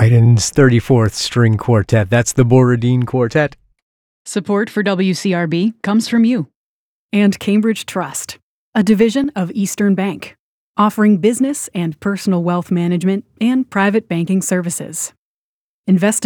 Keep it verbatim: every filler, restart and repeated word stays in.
Haydn's thirty-fourth String Quartet. That's the Borodin Quartet. Support for W C R B comes from you. And Cambridge Trust, a division of Eastern Bank, offering business and personal wealth management and private banking services. Invest